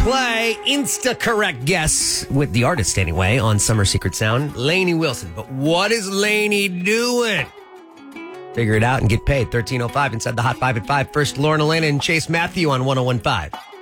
play insta-correct guess with the artist anyway on Summer Secret Sound, Lainey Wilson. But what is Lainey doing? Figure it out and get paid. 13:05 inside the Hot 5 at 5. First, Lauren Elena and Chase Matthew on 101.5.